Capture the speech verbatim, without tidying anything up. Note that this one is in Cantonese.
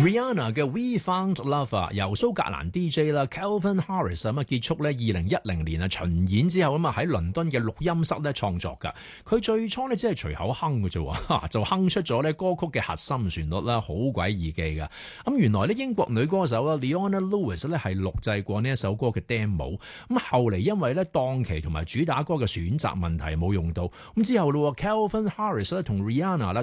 Rihanna 嘅 We Found Love 啊，由蘇格蘭 D J 啦 Calvin Harris 咁啊結束咧，二零一零年啊巡演之後咁啊喺倫敦嘅錄音室咧創作㗎。佢最初咧只係隨口哼嘅啫，就哼出咗咧歌曲嘅核心旋律啦，好鬼易記㗎。咁原來咧英國女歌手啦 Leona Lewis 咧係錄製過呢一首歌嘅 demo， 咁後嚟因為咧檔期同埋主打歌嘅選擇問題冇用到，咁之後咯 Calvin Harris 咧同 Rihanna 啦